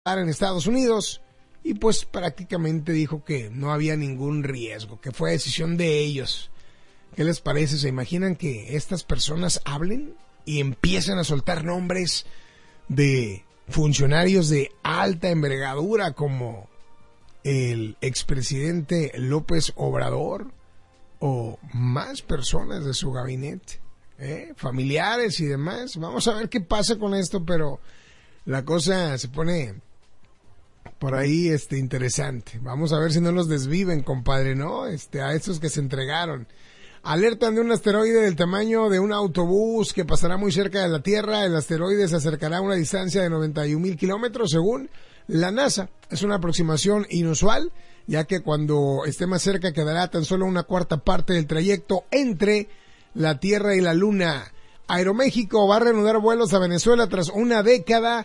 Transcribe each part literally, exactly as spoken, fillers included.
en Estados Unidos y pues prácticamente dijo que no había ningún riesgo, que fue decisión de ellos. ¿Qué les parece? ¿Se imaginan que estas personas hablen y empiezan a soltar nombres de funcionarios de alta envergadura como el expresidente López Obrador o más personas de su gabinete, ¿eh? familiares y demás? Vamos a ver qué pasa con esto, pero la cosa se pone por ahí este interesante. Vamos a ver si no los desviven, compadre, ¿no? Este, a estos que se entregaron. Alertan de un asteroide del tamaño de un autobús que pasará muy cerca de la Tierra. El asteroide se acercará a una distancia de noventa y un mil kilómetros según la NASA. Es una aproximación inusual, ya que cuando esté más cerca quedará tan solo una cuarta parte del trayecto entre la Tierra y la Luna. Aeroméxico va a reanudar vuelos a Venezuela tras una década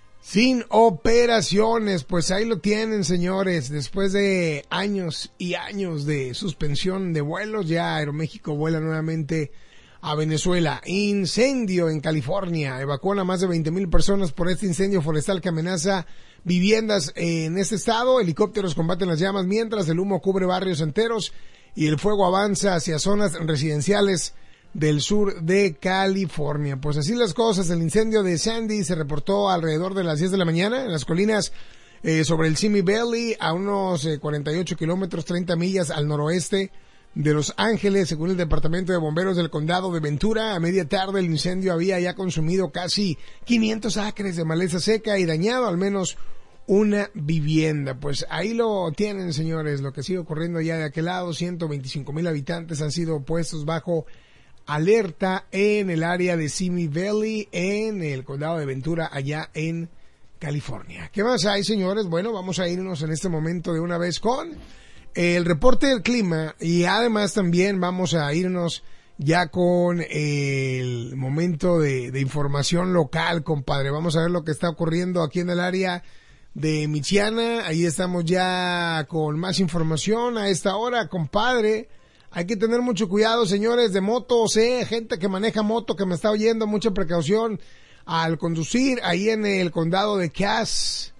sin operaciones. Pues ahí lo tienen, señores. Después de años y años de suspensión de vuelos, ya Aeroméxico vuela nuevamente a Venezuela. Incendio en California. Evacúan a más de veinte mil personas por este incendio forestal que amenaza viviendas en este estado. Helicópteros combaten las llamas mientras el humo cubre barrios enteros y el fuego avanza hacia zonas residenciales del sur de California. Pues así las cosas. El incendio de Sandy se reportó alrededor de las diez de la mañana en las colinas eh, sobre el Simi Valley, a unos eh, cuarenta y ocho kilómetros, treinta millas al noroeste de Los Ángeles. Según el Departamento de Bomberos del Condado de Ventura, a media tarde el incendio había ya consumido casi quinientos acres de maleza seca y dañado al menos una vivienda. Pues ahí lo tienen, señores, lo que sigue ocurriendo allá de aquel lado. ciento veinticinco mil habitantes han sido puestos bajo alerta en el área de Simi Valley, en el condado de Ventura, allá en California. ¿Qué más hay, señores? Bueno, vamos a irnos en este momento de una vez con el reporte del clima y además también vamos a irnos ya con el momento de, de información local, compadre. Vamos a ver lo que está ocurriendo aquí en el área de Michiana. Ahí estamos ya con más información a esta hora, compadre. Hay que tener mucho cuidado, señores, de motos, eh, gente que maneja moto, que me está oyendo, mucha precaución al conducir ahí en el condado de Cass,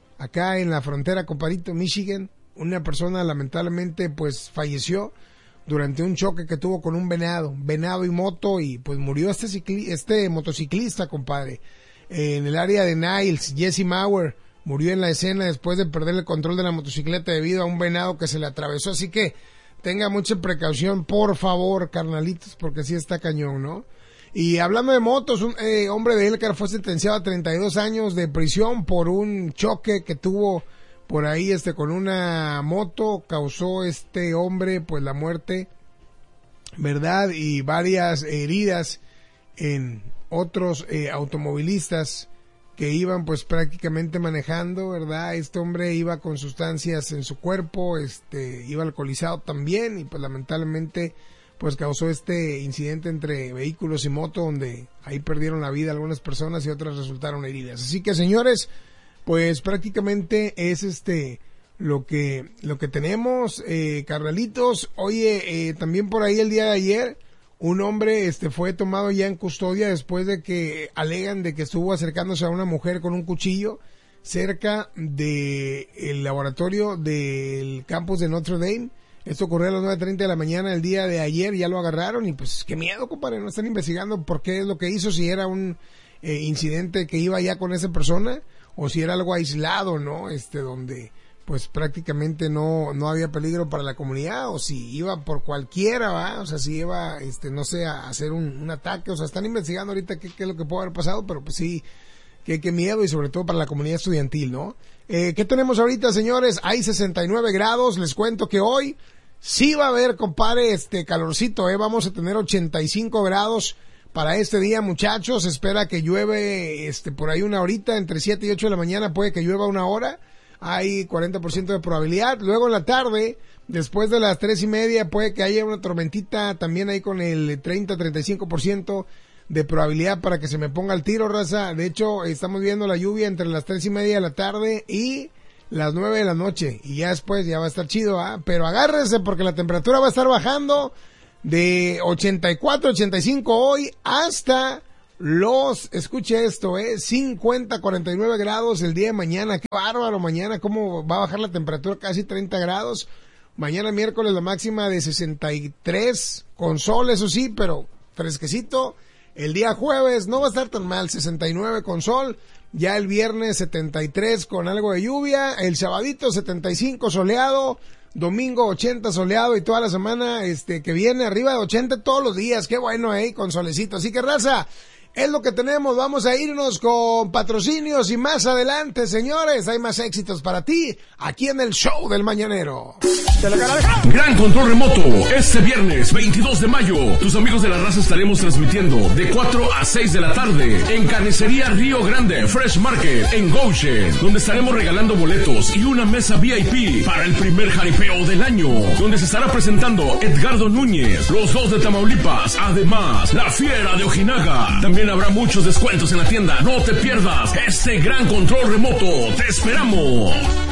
acá en la frontera, compadrito, Michigan. Una persona lamentablemente pues falleció durante un choque que tuvo con un venado, venado y moto, y pues murió este cicli- este motociclista, compadre. En el área de Niles, Jesse Mauer murió en la escena después de perder el control de la motocicleta debido a un venado que se le atravesó, así que tenga mucha precaución, por favor, carnalitos, porque sí está cañón, ¿no? Y hablando de motos, un eh, hombre de Elkhart fue sentenciado a treinta y dos años de prisión por un choque que tuvo por ahí este con una moto. Causó este hombre pues la muerte, ¿verdad? Y varias heridas en otros eh, automovilistas que iban pues prácticamente manejando, ¿verdad? Este hombre iba con sustancias en su cuerpo, este, iba alcoholizado también y pues lamentablemente pues causó este incidente entre vehículos y moto donde ahí perdieron la vida algunas personas y otras resultaron heridas. Así que, señores, pues prácticamente es este lo que lo que tenemos, eh, carnalitos. Oye, eh, también por ahí el día de ayer un hombre este fue tomado ya en custodia después de que alegan de que estuvo acercándose a una mujer con un cuchillo cerca de el laboratorio del campus de Notre Dame. Esto ocurrió a las nueve treinta de la mañana el día de ayer. Ya lo agarraron y pues qué miedo, compadre. No están investigando por qué es lo que hizo, si era un eh, incidente que iba ya con esa persona o si era algo aislado, ¿no? Este, donde pues prácticamente no no había peligro para la comunidad, o si iba por cualquiera, ¿va? O sea, si iba, este, no sé, a hacer un, un ataque. O sea, están investigando ahorita qué, qué es lo que puede haber pasado, pero pues sí, qué, qué miedo, y sobre todo para la comunidad estudiantil, ¿no? Eh, ¿qué tenemos ahorita, señores? Hay sesenta y nueve grados, les cuento que hoy sí va a haber, compadre, este calorcito, ¿eh? Vamos a tener ochenta y cinco grados para este día, muchachos. Se espera que llueve, este, por ahí una horita, entre siete y ocho de la mañana puede que llueva una hora. Hay cuarenta por ciento de probabilidad. Luego en la tarde, después de las tres y media, puede que haya una tormentita también ahí con el treinta a treinta y cinco por ciento de probabilidad para que se me ponga al tiro, raza. De hecho, estamos viendo la lluvia entre las tres y media de la tarde y las nueve de la noche. Y ya después ya va a estar chido, ¿ah? Pero agárrense porque la temperatura va a estar bajando de ochenta y cuatro, ochenta y cinco hoy hasta Los, escuche esto, eh, cincuenta, cuarenta y nueve grados el día de mañana. Qué bárbaro, mañana cómo va a bajar la temperatura, casi treinta grados. Mañana miércoles la máxima de sesenta y tres, con sol, eso sí, pero fresquecito. El día jueves no va a estar tan mal, sesenta y nueve con sol. Ya el viernes setenta y tres con algo de lluvia. El sabadito setenta y cinco soleado. Domingo ochenta soleado y toda la semana este que viene arriba de ochenta todos los días. Qué bueno, eh, con solecito. Así que, raza, es lo que tenemos. Vamos a irnos con patrocinios y más adelante, señores, hay más éxitos para ti aquí en el show del mañanero. Gran control remoto, este viernes veintidós de mayo, tus amigos de la raza estaremos transmitiendo de cuatro a seis de la tarde en Carnicería Río Grande Fresh Market en Goshen, donde estaremos regalando boletos y una mesa V I P para el primer jaripeo del año, donde se estará presentando Edgardo Núñez, los dos de Tamaulipas, además la Fiera de Ojinaga. También habrá muchos descuentos en la tienda, no te pierdas este gran control remoto, te esperamos.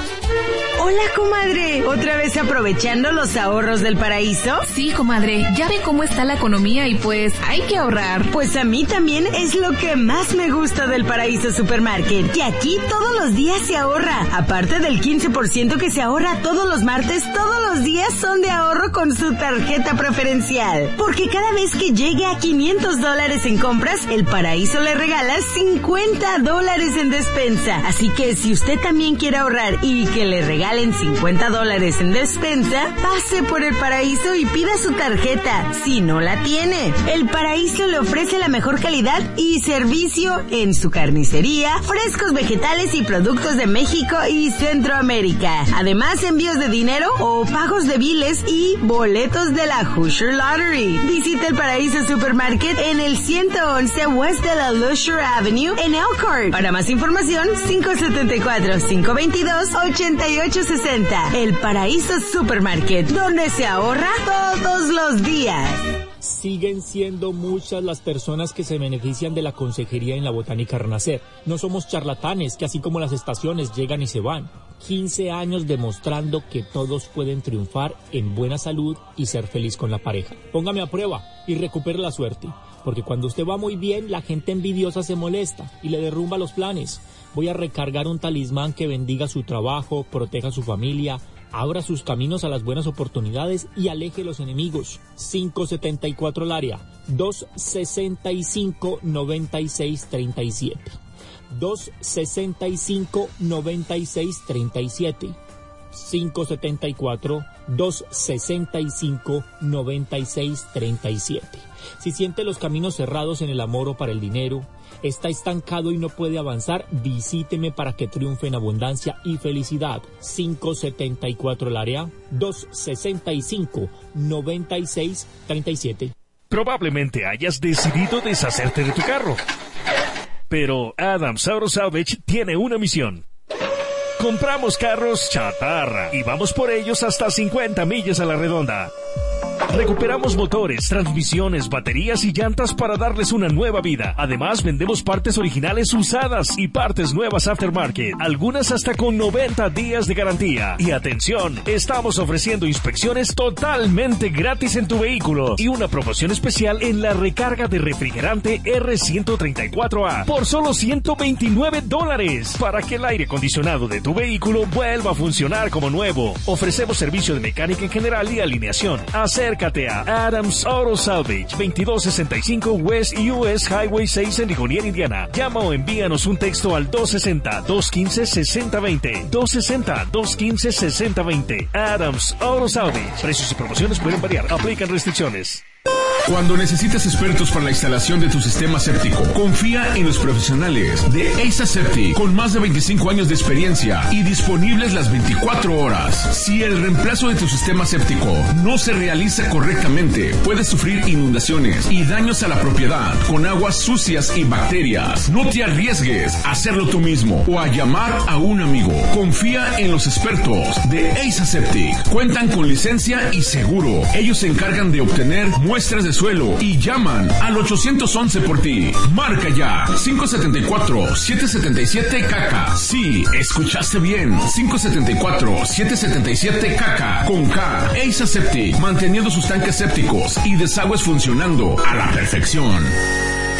Hola, comadre. ¿Otra vez aprovechando los ahorros del paraíso? Sí, comadre. Ya ve cómo está la economía y pues hay que ahorrar. Pues a mí también es lo que más me gusta del Paraíso Supermarket, que aquí todos los días se ahorra. Aparte del quince por ciento que se ahorra todos los martes, todos los días son de ahorro con su tarjeta preferencial. Porque cada vez que llegue a quinientos dólares en compras, el Paraíso le regala cincuenta dólares en despensa. Así que si usted también quiere ahorrar y que le regalen cincuenta dólares en despensa, pase por el Paraíso y pida su tarjeta, si no la tiene. El Paraíso le ofrece la mejor calidad y servicio en su carnicería, frescos vegetales y productos de México y Centroamérica. Además, envíos de dinero o pagos de biles y boletos de la Hoosier Lottery. Visita el Paraíso Supermarket en el ciento once West de la Lusher Avenue en Elkhart. Para más información, cinco siete cuatro, cinco dos dos, ocho ocho sesenta. El Paraíso Supermarket, donde se ahorra todos los días. Siguen siendo muchas las personas que se benefician de la consejería en la Botánica Renacer. No somos charlatanes que así como las estaciones llegan y se van. quince años demostrando que todos pueden triunfar en buena salud y ser feliz con la pareja. Póngame a prueba y recupere la suerte. Porque cuando usted va muy bien, la gente envidiosa se molesta y le derrumba los planes. Voy a recargar un talismán que bendiga su trabajo, proteja a su familia, abra sus caminos a las buenas oportunidades y aleje los enemigos. cinco setenta y cuatro el área, dos sesenta y cinco, noventa y seis, treinta y siete. dos sesenta y cinco, noventa y seis, treinta y siete. cinco setenta y cuatro, dos sesenta y cinco, noventa y seis, treinta y siete. Si siente los caminos cerrados en el amor o para el dinero, está estancado y no puede avanzar, visíteme para que triunfe en abundancia y felicidad. cinco setenta y cuatro el área, dos sesenta y cinco, noventa y seis, treinta y siete. Probablemente hayas decidido deshacerte de tu carro. Pero Adams Auto Salvage tiene una misión. Compramos carros chatarra y vamos por ellos hasta cincuenta millas a la redonda. Recuperamos motores, transmisiones, baterías y llantas para darles una nueva vida. Además, vendemos partes originales usadas y partes nuevas aftermarket, algunas hasta con noventa días de garantía. Y atención, estamos ofreciendo inspecciones totalmente gratis en tu vehículo y una promoción especial en la recarga de refrigerante R ciento treinta y cuatro A por solo ciento veintinueve dólares para que el aire acondicionado de tu vehículo vuelva a funcionar como nuevo. Ofrecemos servicio de mecánica en general y alineación. Acércate a Adams Auto Salvage, veintidós sesenta y cinco West U S Highway seis en Ligonier, Indiana. Llama o envíanos un texto al dos sesenta, dos quince, sesenta veinte. dos sesenta, dos quince, sesenta veinte. Adams Auto Salvage. Precios y promociones pueden variar. Aplican restricciones. Cuando necesitas expertos para la instalación de tu sistema séptico, confía en los profesionales de Eisa Septic, con más de veinticinco años de experiencia y disponibles las veinticuatro horas. Si el reemplazo de tu sistema séptico no se realiza correctamente, puedes sufrir inundaciones y daños a la propiedad con aguas sucias y bacterias. No te arriesgues a hacerlo tú mismo o a llamar a un amigo. Confía en los expertos de Eisa Septic. Cuentan con licencia y seguro. Ellos se encargan de obtener muestras de suelo y llaman al ochocientos once por ti. Marca ya cinco setenta y cuatro, siete setenta y siete C A C A. Sí, escuchaste bien, cinco setenta y cuatro, siete setenta y siete C A C A con K. Eisa Septic, manteniendo sus tanques sépticos y desagües funcionando a la perfección.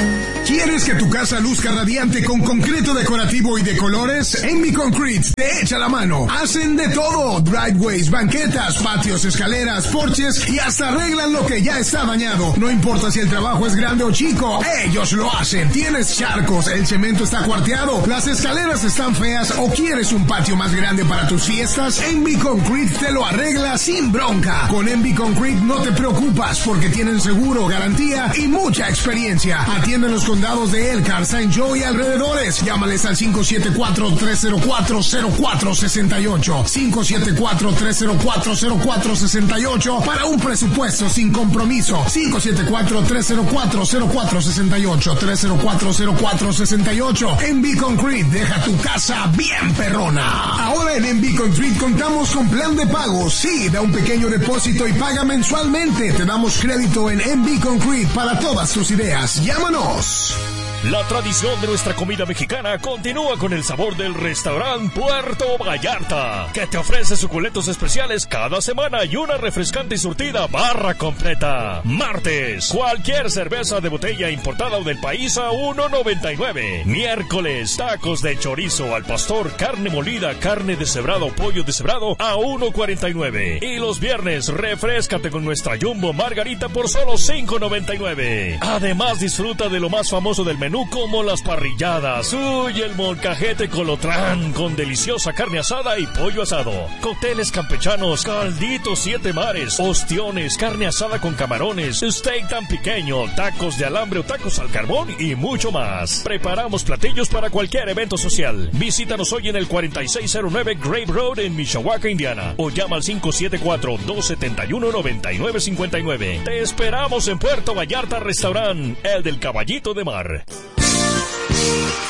¿Quieres que tu casa luzca radiante con concreto decorativo y de colores? Envy Concrete te echa la mano. Hacen de todo: driveways, banquetas, patios, escaleras, porches y hasta arreglan lo que ya está dañado. No importa si el trabajo es grande o chico, ellos lo hacen. ¿Tienes charcos? ¿El cemento está cuarteado? ¿Las escaleras están feas o quieres un patio más grande para tus fiestas? Envy Concrete te lo arregla sin bronca. Con Envy Concrete no te preocupas porque tienen seguro, garantía y mucha experiencia. Atienden los condados de Elkhart, Saint Joe y alrededores. Llámales al cinco siete cuatro, tres cero cuatro, cero cuatro seis ocho. cinco siete cuatro, tres cero cuatro, cero cuatro seis ocho para un presupuesto sin compromiso. cinco siete cuatro, tres cero cuatro, cero cuatro seis ocho. tres cero cuatro, cero cuatro seis ocho. Envy Concrete, deja tu casa bien perrona. Ahora en Envy Concrete contamos con plan de pagos. Sí, da un pequeño depósito y paga mensualmente. Te damos crédito en Envy Concrete para todas tus ideas. Llámanos. La tradición de nuestra comida mexicana continúa con el sabor del restaurante Puerto Vallarta, que te ofrece suculentos especiales cada semana y una refrescante y surtida barra completa. Martes, cualquier cerveza de botella importada o del país a uno noventa y nueve. Miércoles, tacos de chorizo al pastor, carne molida, carne deshebrada o pollo deshebrado a uno cuarenta y nueve. Y los viernes, refréscate con nuestra Jumbo Margarita por solo cinco noventa y nueve. Además, disfruta de lo más famoso del menú, como las parrilladas, uy, el molcajete colotrán con deliciosa carne asada y pollo asado, cócteles campechanos, calditos siete mares, ostiones, carne asada con camarones, steak tan pequeño, tacos de alambre o tacos al carbón y mucho más. Preparamos platillos para cualquier evento social. Visítanos hoy en el cuarenta y seis cero nueve Grave Road en Mishawaka, Indiana, o llama al cinco siete cuatro, dos siete uno, nueve nueve cinco nueve. Te esperamos en Puerto Vallarta Restaurant, el del Caballito de Mar.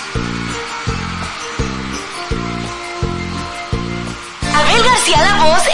Abel García La Voz